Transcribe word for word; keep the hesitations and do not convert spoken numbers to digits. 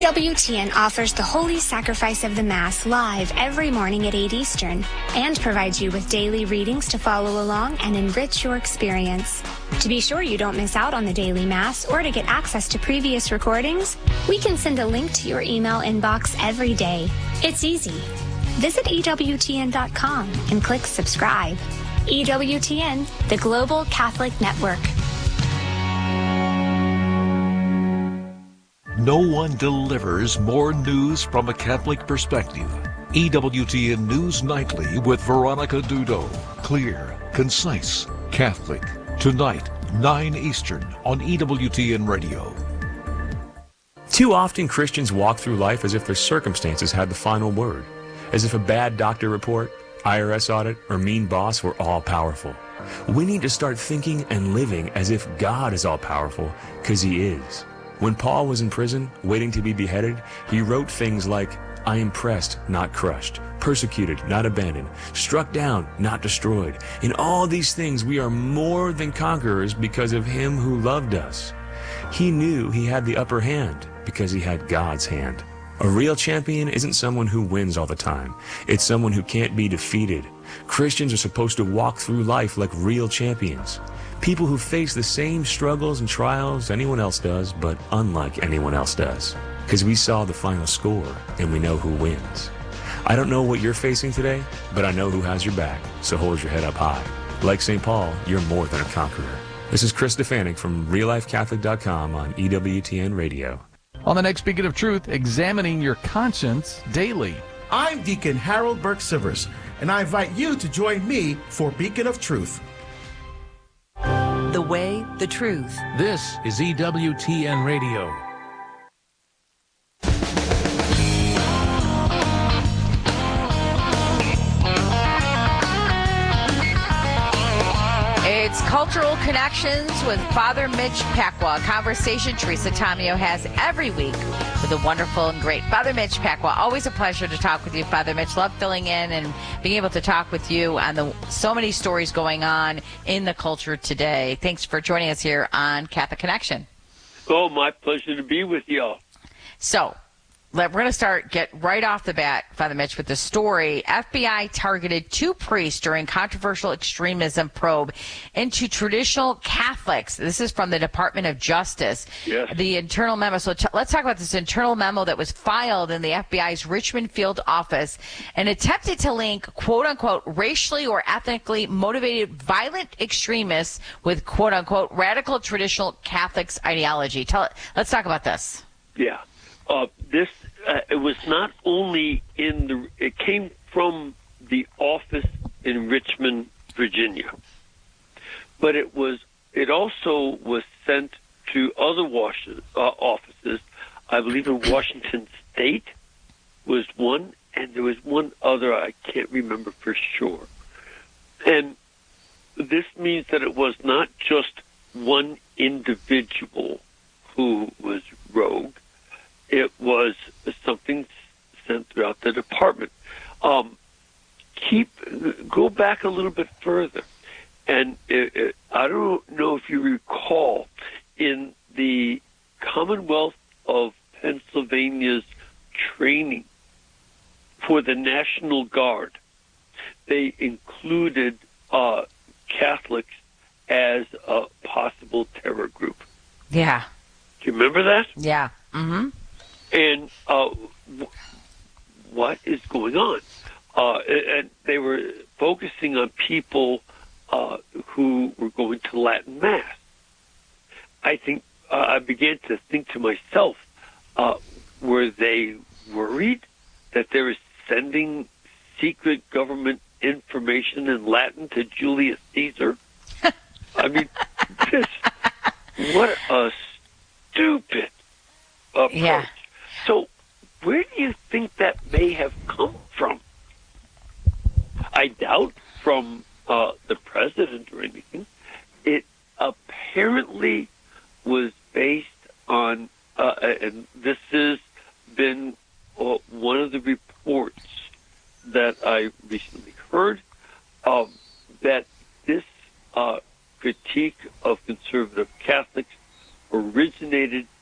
W T N offers the Holy Sacrifice of the Mass live every morning at eight Eastern and provides you with daily readings to follow along and enrich your experience. To be sure you don't miss out on the daily Mass or to get access to previous recordings, we can send a link to your email inbox every day. It's easy. Visit E W T N dot com and click subscribe. E W T N, the Global Catholic Network. No one delivers more news from a Catholic perspective. E W T N News Nightly with Veronica Dudo. Clear, concise, Catholic. Tonight, nine Eastern on E W T N Radio. Too often Christians walk through life as if their circumstances had the final word, as if a bad doctor report, I R S audit, or mean boss were all-powerful. We need to start thinking and living as if God is all-powerful, because He is. When Paul was in prison, waiting to be beheaded, he wrote things like, I am pressed, not crushed, persecuted, not abandoned, struck down, not destroyed. In all these things we are more than conquerors because of Him who loved us. He knew he had the upper hand because he had God's hand. A real champion isn't someone who wins all the time. It's someone who can't be defeated. Christians are supposed to walk through life like real champions. People who face the same struggles and trials anyone else does, but unlike anyone else does. Because we saw the final score, and we know who wins. I don't know what you're facing today, but I know who has your back, so hold your head up high. Like Saint Paul, you're more than a conqueror. This is Chris Stefanik from real life catholic dot com on E W T N Radio. On the next Beacon of Truth, examining your conscience daily. I'm Deacon Harold Burke-Sivers, and I invite you to join me for Beacon of Truth. The way, the truth. This is E W T N Radio. It's Cultural Connections with Father Mitch Pacwa, a conversation Teresa Tomeo has every week with the wonderful and great Father Mitch Pacwa. Always a pleasure to talk with you, Father Mitch. Love filling in and being able to talk with you on the so many stories going on in the culture today. Thanks for joining us here on Catholic Connection. Oh, my pleasure to be with y'all. So, we're going to start, get right off the bat, Father Mitch, with the story. F B I targeted two priests during controversial extremism probe into traditional Catholics. This is from the Department of Justice. Yes. The internal memo. So t- let's talk about this internal memo that was filed in the F B I's Richmond field office and attempted to link, quote unquote, racially or ethnically motivated violent extremists with, quote unquote, radical traditional Catholics ideology. Tell it. Let's talk about this. Yeah. Uh, this uh, it was not only in the it came from the office in Richmond, Virginia, but it was it also was sent to other washes, uh, offices. I believe in Washington State was one, and there was one other I can't remember for sure. And this means that it was not just one individual who was rogue. It was something sent throughout the department. Um, keep go back a little bit further, and it, it, I don't know if you recall in the Commonwealth of Pennsylvania's training for the National Guard, they included uh, Catholics as a possible terror group. Yeah. Do you remember that? Yeah. Mm-hmm. And uh, w- what is going on? Uh, and they were focusing on people uh, who were going to Latin Mass. I think uh, I began to think to myself, uh, were they worried that they were sending secret government information in Latin to Julius Caesar? I mean, this, what a stupid approach. Yeah. So where do you think that may have come from? I doubt from uh, the president or anything. It apparently was based on, uh, and this has been uh, one of the reports that I recently heard, um, that this uh, critique of conservative Catholics originated